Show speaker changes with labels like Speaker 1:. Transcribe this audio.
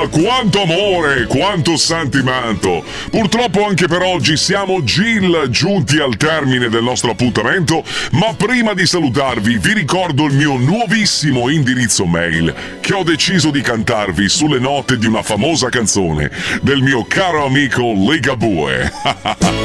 Speaker 1: quanto amore, quanto sentimento. Purtroppo anche per oggi siamo giunti al termine del nostro appuntamento, ma prima di salutarvi vi ricordo il mio nuovissimo indirizzo mail che ho deciso di cantarvi sulle note di una famosa canzone del mio caro amico Ligabue.